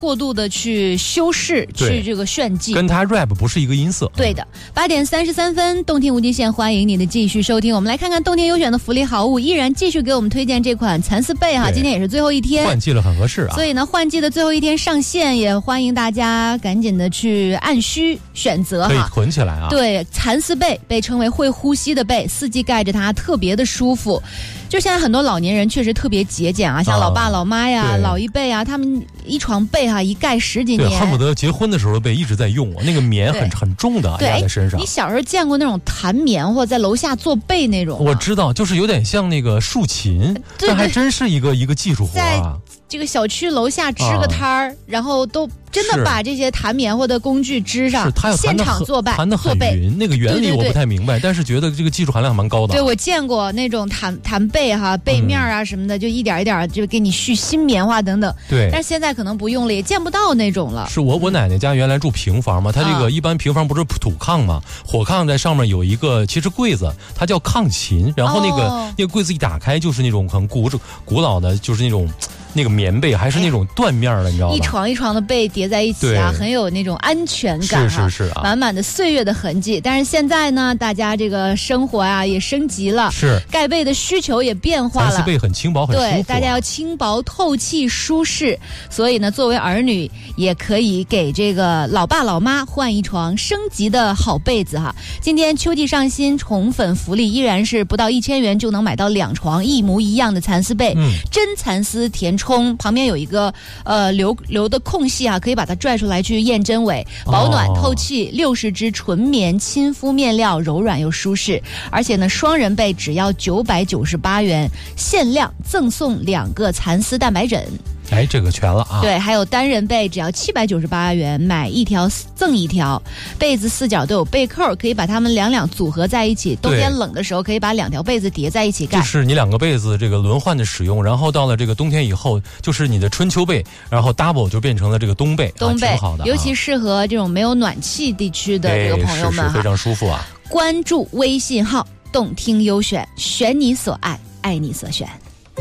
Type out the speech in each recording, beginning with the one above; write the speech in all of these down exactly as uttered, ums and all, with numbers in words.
过度的去修饰，去这个炫技， 跟他 rap 不是一个音色。 对的，八点三十三分，动听无极限，欢迎你的继续收听。我们来看看动听优选的福利好物，依然继续给我们推荐这款蚕丝被哈，今天也是最后一天， 换季了很合适啊。 所以呢，换季的最后一天上线，也欢迎大家赶紧的去按需选择哈， 可以囤起来啊。 对，蚕丝被被称为会呼吸的被，四季盖着它特别的舒服。就现在很多老年人确实特别节俭啊，像老爸、啊、老妈呀、老一辈啊，他们一床被哈、啊、一盖十几年， 对，恨不得结婚的时候的被一直在用，那个棉很很重的压在身上。 你小时候见过那种弹棉或在楼下做被那种？ 我知道，就是有点像那个竖琴，这还真是一个一个技术活啊。 这个小区楼下支个摊儿、啊，然后都真的把这些弹棉花的工具支上， 是它要现场做被， 弹得很匀。那个原理我不太明白，对对对，但是觉得这个技术含量蛮高的。 对，我见过那种弹弹被哈，被面啊什么的，嗯、就一点一点就给你续新棉花等等。 对， 但是现在可能不用了，也见不到那种了。 是我我奶奶家原来住平房嘛，它这个一般平房不是土炕嘛，火炕在上面有一个其实柜子，它叫炕琴，然后那个、哦、那个柜子一打开就是那种很古古老的，就是那种。那个棉被还是那种缎面的、哎，你知道吗？ 一床一床的被叠在一起啊，很有那种安全感、啊， 是是是啊， 满满的岁月的痕迹。但是现在呢，大家这个生活啊也升级了， 是盖被的需求也变化了， 蚕丝被很轻薄，很舒服、啊。 对，大家要轻薄、透气、舒适。所以呢，作为儿女也可以给这个老爸老妈换一床升级的好被子哈。今天秋季上新宠粉福利依然是不到一千元就能买到两床一模一样的蚕丝被，嗯，真蚕丝填。冲旁边有一个呃留留的空隙啊，可以把它拽出来去验真伪，保暖透气，六十支纯棉亲肤面料，柔软又舒适。而且呢，双人被只要九百九十八元，限量赠送两个蚕丝蛋白枕。 哎，这个全了啊！ 对，还有单人被只要七百九十八元，买一条赠一条。被子四角都有被扣，可以把它们两两组合在一起。冬天冷的时候，可以把两条被子叠在一起盖。 就是你两个被子这个轮换的使用，然后到了这个冬天以后，就是你的春秋被，然后 double 就变成了这个冬被， 冬被、 啊、挺好的、啊， 尤其适合这种没有暖气地区的这个朋友们哈， 是是非常舒服啊！ 关注微信号“动听优选”，选你所爱，爱你所选。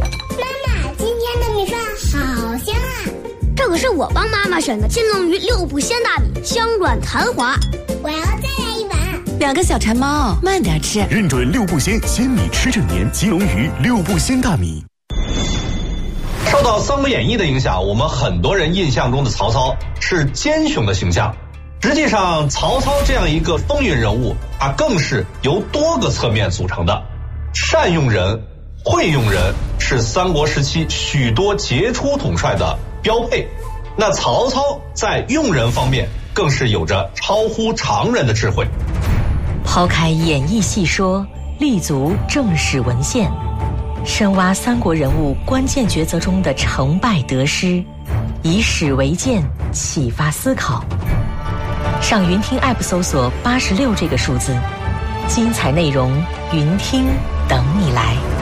好香啊！这可是我帮妈妈选的金龙鱼六步鲜大米，香软弹滑。我要再来一碗。 两个小馋猫，慢点吃。 认准六步鲜鲜米吃整年，金龙鱼六步鲜大米。 受到《三国演义》的影响，我们很多人印象中的曹操是奸雄的形象。实际上，曹操这样一个风云人物，他更是由多个侧面组成的，善用人。会用人是三国时期许多杰出统帅的标配，那曹操在用人方面更是有着超乎常人的智慧。 抛开演义细说，立足正史文献，深挖三国人物关键抉择中的成败得失，以史为鉴，启发思考。上云听 App 搜索八十六这个数字，精彩内容云听等你来。